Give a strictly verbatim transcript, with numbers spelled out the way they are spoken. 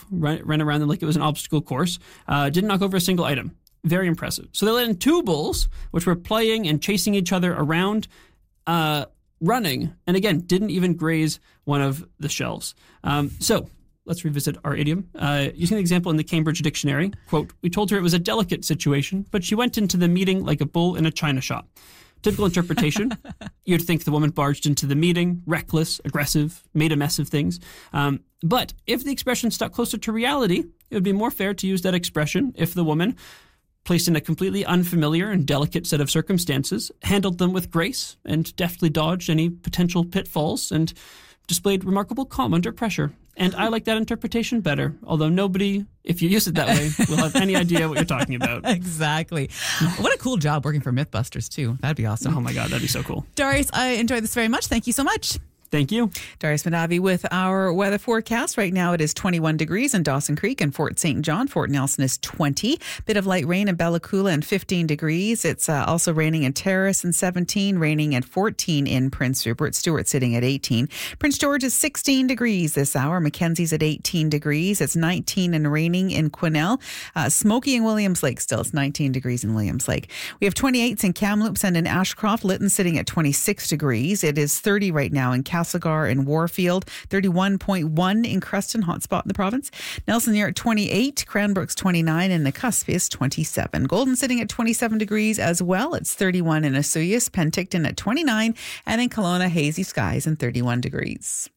ran, ran around them like it was an obstacle course. Uh, didn't knock over a single item. Very impressive. So they let in two bulls, which were playing and chasing each other around, uh, running, and again, didn't even graze one of the shelves. Um, so let's revisit our idiom. Uh, using the example in the Cambridge Dictionary, quote, we told her it was a delicate situation, but she went into the meeting like a bull in a china shop. Typical interpretation, you'd think the woman barged into the meeting, reckless, aggressive, made a mess of things. Um, but if the expression stuck closer to reality, it would be more fair to use that expression if the woman, placed in a completely unfamiliar and delicate set of circumstances, handled them with grace and deftly dodged any potential pitfalls and displayed remarkable calm under pressure. And I like that interpretation better, although nobody, if you use it that way, will have any idea what you're talking about. Exactly. What a cool job working for Mythbusters, too. That'd be awesome. Oh, my God, that'd be so cool. Darius, I enjoyed this very much. Thank you so much. Thank you. Darius Madavi with our weather forecast. Right now it is twenty-one degrees in Dawson Creek and Fort Saint John. Fort Nelson is twenty. Bit of light rain in Bella Coola and fifteen degrees. It's uh, also raining in Terrace and seventeen, raining at fourteen in Prince Rupert. Stewart sitting at eighteen. Prince George is sixteen degrees this hour. Mackenzie's at eighteen degrees. It's nineteen and raining in Quesnel. Uh, smoky in Williams Lake still. It's nineteen degrees in Williams Lake. We have twenty-eights in Kamloops and in Ashcroft. Lytton sitting at twenty-six degrees. It is thirty right now in Castlegar and Warfield, thirty-one point one in Creston, hotspot in the province. Nelson near at twenty-eight, Cranbrook's twenty-nine, and Nakusp is twenty-seven. Golden sitting at twenty-seven degrees as well. It's thirty-one in Osoyoos, Penticton at twenty-nine, and in Kelowna, hazy skies and thirty-one degrees.